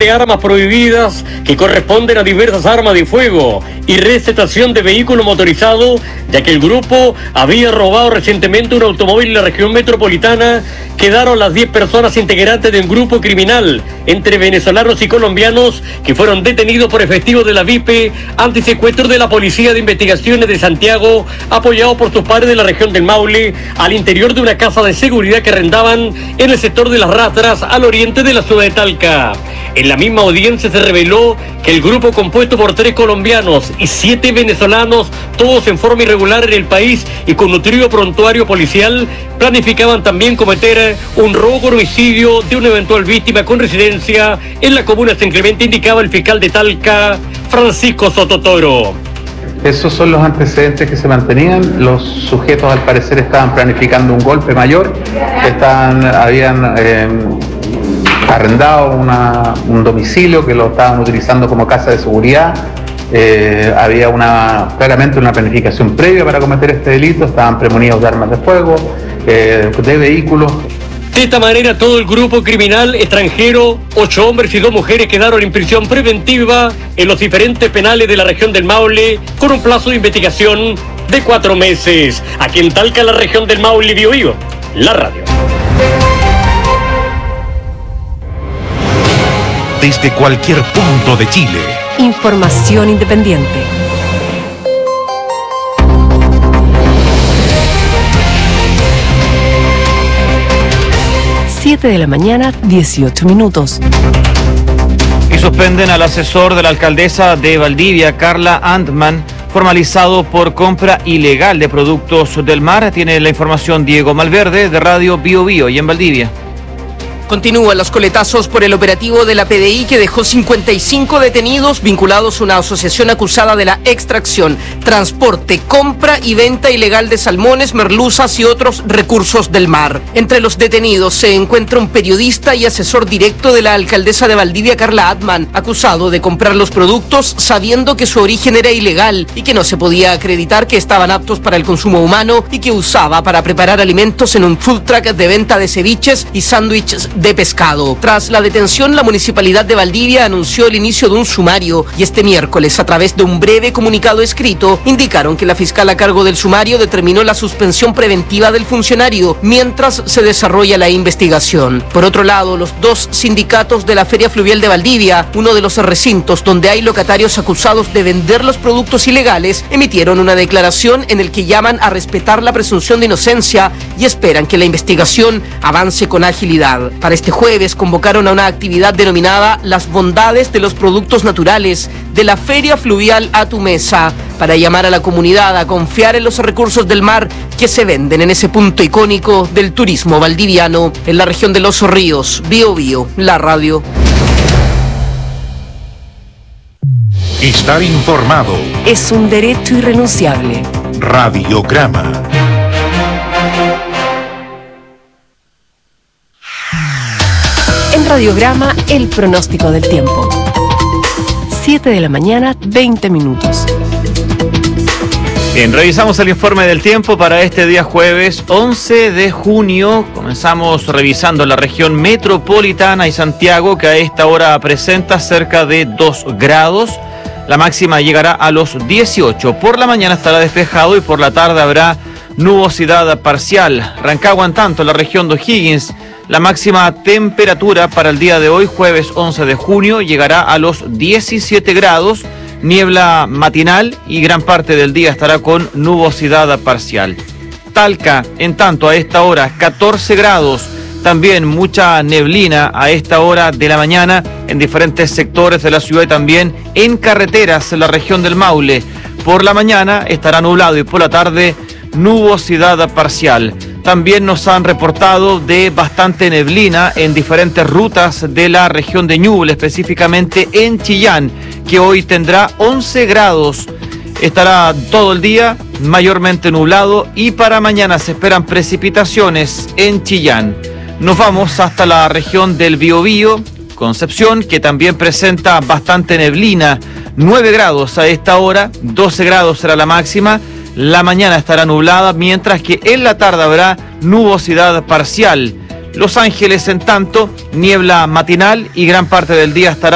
de armas prohibidas que corresponden a diversas armas de fuego y recetación de vehículo motorizado, ya que el grupo había robado recientemente un automóvil en la región metropolitana. Quedaron las 10 personas integrantes de un grupo criminal entre venezolanos y colombianos que fueron detenidos por efectivos de la VIPE antisecuestro de la Policía de Investigaciones de Santiago, apoyado por sus pares de la región del Maule, al interior de una casa de seguridad que arrendaban en el sector de Las Ratras, al oriente de la ciudad de Talca. En la misma audiencia se reveló que el grupo, compuesto por 3 colombianos y 7 venezolanos, todos en forma irregular en el país y con nutrido prontuario policial, planificaban también cometer un robo con homicidio de una eventual víctima con residencia en la comuna de San Clemente, indicaba el fiscal de Talca, Francisco Sototoro. Esos son los antecedentes que se mantenían. Los sujetos al parecer estaban planificando un golpe mayor, habían arrendado un domicilio que lo estaban utilizando como casa de seguridad. Había claramente una planificación previa para cometer este delito. Estaban premonidos de armas de fuego, de vehículos. De esta manera, todo el grupo criminal extranjero, 8 hombres y 2 mujeres, quedaron en prisión preventiva en los diferentes penales de la región del Maule, con un plazo de investigación de 4 meses. Aquí en Talca, la región del Maule, Biobío, la radio. Desde cualquier punto de Chile. Información independiente. De la mañana, 18 minutos. Y suspenden al asesor de la alcaldesa de Valdivia, Carla Antman, formalizado por compra ilegal de productos del mar. Tiene la información Diego Malverde, de Radio Biobío y en Valdivia. Continúan los coletazos por el operativo de la PDI, que dejó 55 detenidos vinculados a una asociación acusada de la extracción, transporte, compra y venta ilegal de salmones, merluzas y otros recursos del mar. Entre los detenidos se encuentra un periodista y asesor directo de la alcaldesa de Valdivia, Carla Antman, acusado de comprar los productos sabiendo que su origen era ilegal y que no se podía acreditar que estaban aptos para el consumo humano, y que usaba para preparar alimentos en un food truck de venta de ceviches y sándwiches de pescado. Tras la detención, la Municipalidad de Valdivia anunció el inicio de un sumario, y este miércoles, a través de un breve comunicado escrito, indicaron que la fiscal a cargo del sumario determinó la suspensión preventiva del funcionario mientras se desarrolla la investigación. Por otro lado, los 2 sindicatos de la Feria Fluvial de Valdivia, uno de los recintos donde hay locatarios acusados de vender los productos ilegales, emitieron una declaración en el que llaman a respetar la presunción de inocencia y esperan que la investigación avance con agilidad. Para este jueves convocaron a una actividad denominada Las bondades de los productos naturales, de la Feria Fluvial a tu mesa, para llamar a la comunidad a confiar en los recursos del mar que se venden en ese punto icónico del turismo valdiviano, en la región de Los Ríos. Biobío, la radio. Estar informado es un derecho irrenunciable. Radiograma. En Radiograma, el pronóstico del tiempo. 7 de la mañana, 20 minutos. Bien, revisamos el informe del tiempo para este día jueves 11 de junio. Comenzamos revisando la región metropolitana y Santiago, que a esta hora presenta cerca de 2 grados. La máxima llegará a los 18. Por la mañana estará despejado y por la tarde habrá nubosidad parcial. Rancagua, en tanto, la región de O'Higgins, la máxima temperatura para el día de hoy, jueves 11 de junio, llegará a los 17 grados, niebla matinal y gran parte del día estará con nubosidad parcial. Talca, en tanto, a esta hora, 14 grados, también mucha neblina a esta hora de la mañana en diferentes sectores de la ciudad y también en carreteras en la región del Maule. Por la mañana estará nublado y por la tarde nubosidad parcial. También nos han reportado de bastante neblina en diferentes rutas de la región de Ñuble, específicamente en Chillán, que hoy tendrá 11 grados. Estará todo el día mayormente nublado y para mañana se esperan precipitaciones en Chillán. Nos vamos hasta la región del Biobío, Concepción, que también presenta bastante neblina. 9 grados a esta hora, 12 grados será la máxima. La mañana estará nublada, mientras que en la tarde habrá nubosidad parcial. Los Ángeles, en tanto, niebla matinal y gran parte del día estará